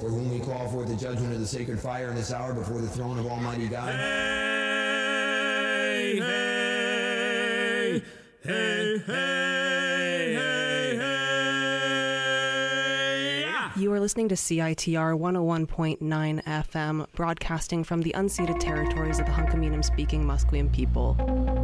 for whom we call forth the judgment of the sacred fire in this hour before the throne of Almighty God. Hey, hey, hey, hey, hey, hey. You are listening to CITR 101.9 FM, broadcasting from the unceded territories of the Hunkaminam-speaking Musqueam people.